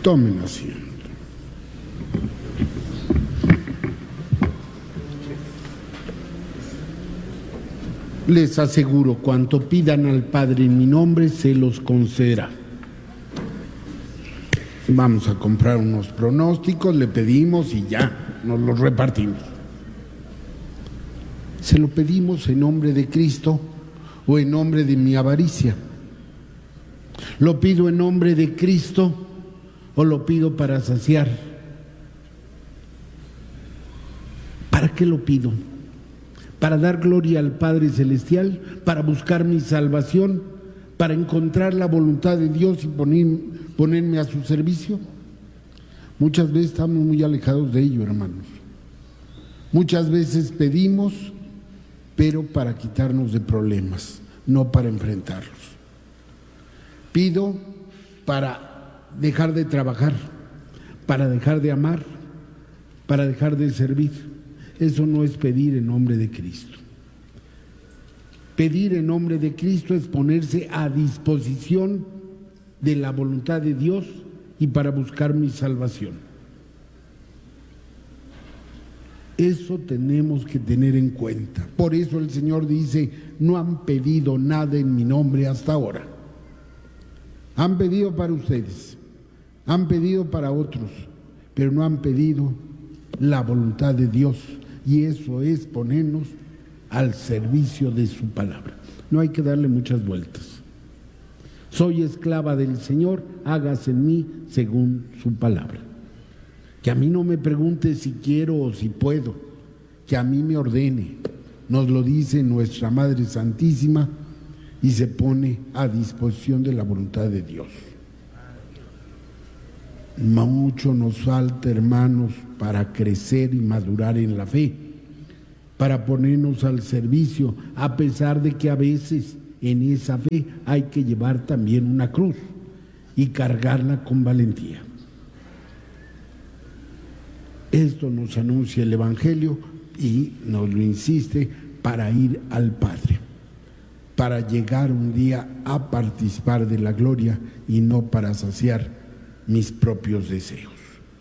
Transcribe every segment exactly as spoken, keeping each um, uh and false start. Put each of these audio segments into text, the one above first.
Tomen asiento. Les aseguro, cuanto pidan al Padre en mi nombre, se los concederá. Vamos a comprar unos pronósticos, le pedimos y ya, nos los repartimos. ¿Se lo pedimos en nombre de Cristo o en nombre de mi avaricia? ¿Lo pido en nombre de Cristo o lo pido para saciar? ¿Para qué lo pido? ¿Para dar gloria al Padre Celestial? ¿Para buscar mi salvación? ¿Para encontrar la voluntad de Dios y poner, ponerme a su servicio? Muchas veces estamos muy alejados de ello, hermanos. Muchas veces pedimos, pero para quitarnos de problemas, no para enfrentarlos. Pido para dejar de trabajar, para dejar de amar, para dejar de servir. Eso no es pedir en nombre de Cristo. Pedir en nombre de Cristo es ponerse a disposición de la voluntad de Dios y para buscar mi salvación. Eso tenemos que tener en cuenta. Por eso el Señor dice, no han pedido nada en mi nombre hasta ahora. Han pedido para ustedes, han pedido para otros, pero no han pedido la voluntad de Dios, y eso es ponernos al servicio de su palabra. No hay que darle muchas vueltas. Soy esclava del Señor, hágase en mí según su palabra. Que a mí no me pregunte si quiero o si puedo, que a mí me ordene. Nos lo dice nuestra Madre Santísima y se pone a disposición de la voluntad de Dios. Mucho nos falta, hermanos, para crecer y madurar en la fe, para ponernos al servicio, a pesar de que a veces en esa fe hay que llevar también una cruz y cargarla con valentía. Esto nos anuncia el Evangelio y nos lo insiste para ir al Padre, para llegar un día a participar de la gloria y no para saciar mis propios deseos.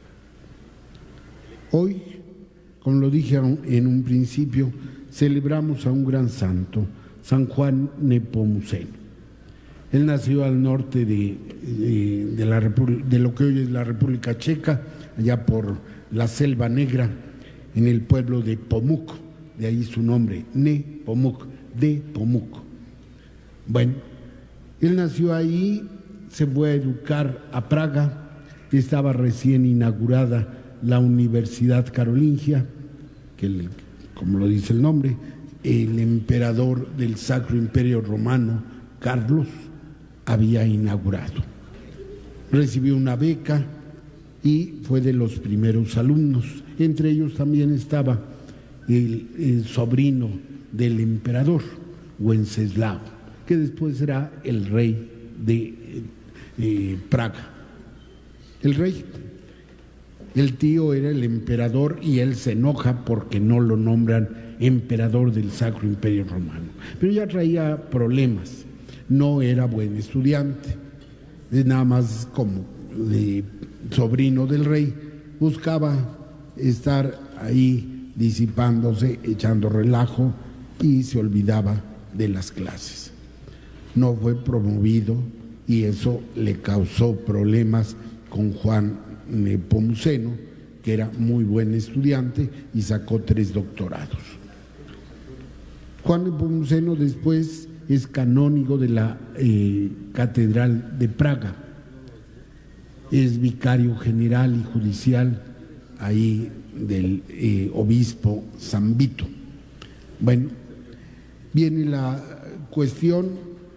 Hoy, como lo dije en un principio, celebramos a un gran santo, San Juan Nepomuceno. Él nació al norte de, de, de, la de lo que hoy es la República Checa, allá por la Selva Negra, en el pueblo de Pomuc, de ahí su nombre, Nepomuc, de Pomuc. Bueno, él nació ahí, se fue a educar a Praga, estaba recién inaugurada la Universidad Carolingia, que el, como lo dice el nombre, el emperador del Sacro Imperio Romano, Carlos, había inaugurado. Recibió una beca y fue de los primeros alumnos. Entre ellos también estaba el, el sobrino del emperador, Wenceslao, que después será el rey de eh, Praga. El rey, el tío era el emperador y él se enoja porque no lo nombran emperador del Sacro Imperio Romano. Pero ya traía problemas, no era buen estudiante, es nada más como de sobrino del rey, buscaba estar ahí disipándose, echando relajo y se olvidaba de las clases. No fue promovido y eso le causó problemas con Juan Nepomuceno, que era muy buen estudiante y sacó tres doctorados. Juan Nepomuceno después es canónigo de la eh, Catedral de Praga, es vicario general y judicial ahí del eh, obispo San Vito. Bueno, viene la cuestión,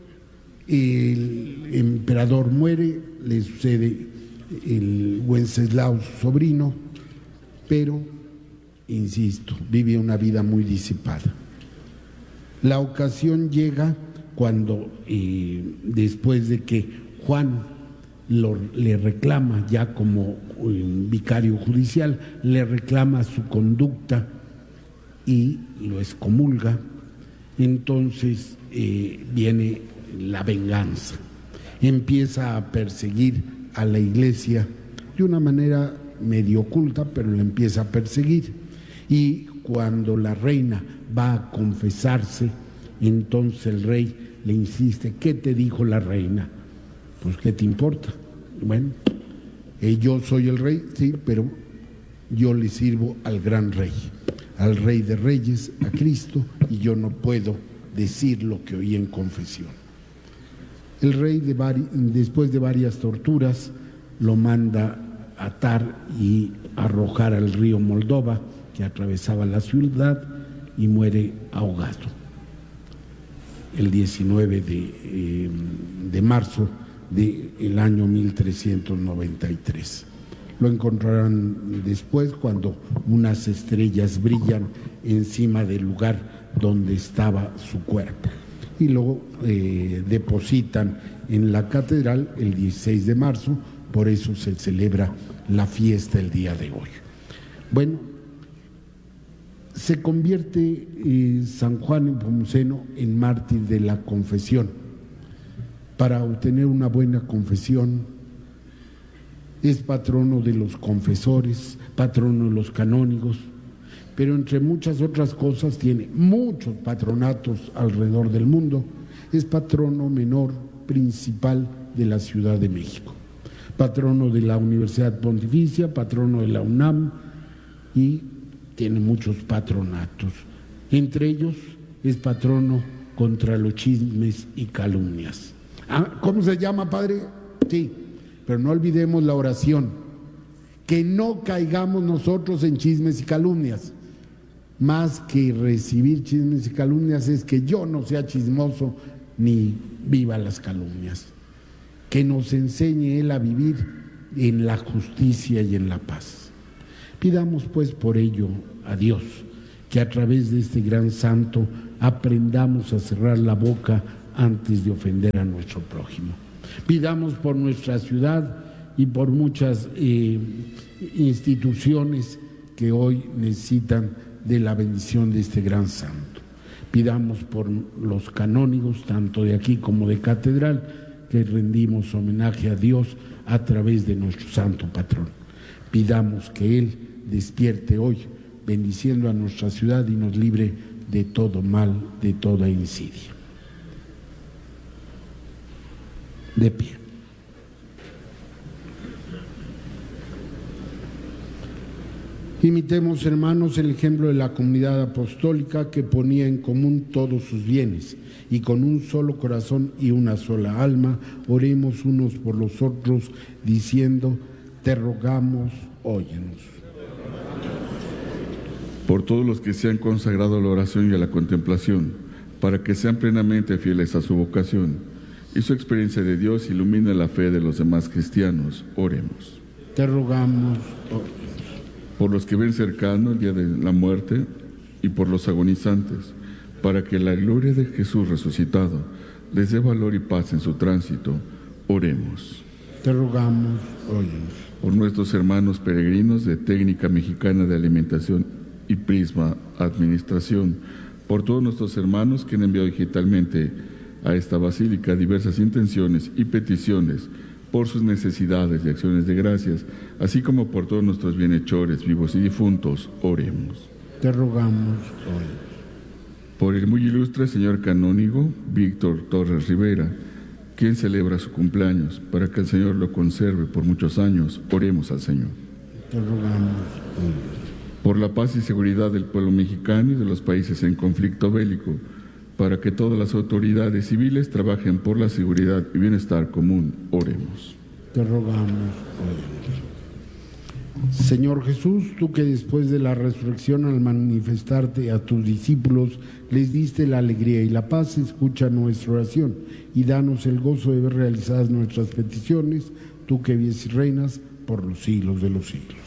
el emperador muere, le sucede el Wenceslao, su sobrino, pero, insisto, vive una vida muy disipada. La ocasión llega cuando, eh, después de que Juan lo, le reclama, ya como eh, vicario judicial, le reclama su conducta y lo excomulga, entonces eh, viene la venganza. Empieza a perseguir a la iglesia de una manera medio oculta, pero la empieza a perseguir. Y cuando la reina va a confesarse, entonces el rey le insiste: ¿qué te dijo la reina? Pues, ¿qué te importa? Bueno, eh, yo soy el rey, sí, pero yo le sirvo al gran rey, al rey de reyes, a Cristo, y yo no puedo decir lo que oí en confesión. El rey, de vari, después de varias torturas, lo manda atar y arrojar al río Moldova, que atravesaba la ciudad, y muere ahogado el diecinueve de, eh, de marzo del año mil trescientos noventa y tres. Lo encontrarán después cuando unas estrellas brillan encima del lugar donde estaba su cuerpo, y lo eh, depositan en la catedral el dieciséis de marzo, por eso se celebra la fiesta el día de hoy. Bueno, se convierte eh, San Juan Nepomuceno en mártir de la confesión. Para obtener una buena confesión, es patrono de los confesores, patrono de los canónigos, pero entre muchas otras cosas tiene muchos patronatos alrededor del mundo. Es patrono menor principal de la Ciudad de México, patrono de la Universidad Pontificia, patrono de la UNAM, y tiene muchos patronatos. Entre ellos es patrono contra los chismes y calumnias. Ah, ¿cómo se llama, padre? Sí, pero no olvidemos la oración, que no caigamos nosotros en chismes y calumnias. Más que recibir chismes y calumnias es que yo no sea chismoso ni viva las calumnias. Que nos enseñe Él a vivir en la justicia y en la paz. Pidamos pues por ello a Dios que a través de este gran santo aprendamos a cerrar la boca antes de ofender a nuestro prójimo. Pidamos por nuestra ciudad y por muchas eh, instituciones que hoy necesitan de la bendición de este gran santo. Pidamos por los canónigos, tanto de aquí como de catedral, que rendimos homenaje a Dios a través de nuestro santo patrón. Pidamos que Él despierte hoy, bendiciendo a nuestra ciudad y nos libre de todo mal, de toda insidia. De pie. Imitemos, hermanos, el ejemplo de la comunidad apostólica que ponía en común todos sus bienes, y con un solo corazón y una sola alma oremos unos por los otros, diciendo: te rogamos, óyenos. Por todos los que se han consagrado a la oración y a la contemplación, para que sean plenamente fieles a su vocación, y su experiencia de Dios ilumine la fe de los demás cristianos, oremos. Te rogamos, óyenos. Por los que ven cercano el día de la muerte y por los agonizantes, para que la gloria de Jesús resucitado les dé valor y paz en su tránsito, oremos. Te rogamos, óyenos. Por nuestros hermanos peregrinos de Técnica Mexicana de Alimentación y Prisma Administración, por todos nuestros hermanos que han enviado digitalmente a esta basílica diversas intenciones y peticiones, por sus necesidades y acciones de gracias, así como por todos nuestros bienhechores, vivos y difuntos, oremos. Te rogamos, óyenos. Por el muy ilustre señor canónigo Víctor Torres Rivera, quien celebra su cumpleaños, para que el Señor lo conserve por muchos años, oremos al Señor. Te rogamos, óyenos. Por la paz y seguridad del pueblo mexicano y de los países en conflicto bélico, para que todas las autoridades civiles trabajen por la seguridad y bienestar común, oremos. Te rogamos, óyenos. Señor Jesús, tú que después de la resurrección al manifestarte a tus discípulos les diste la alegría y la paz, escucha nuestra oración y danos el gozo de ver realizadas nuestras peticiones, tú que vives y reinas por los siglos de los siglos.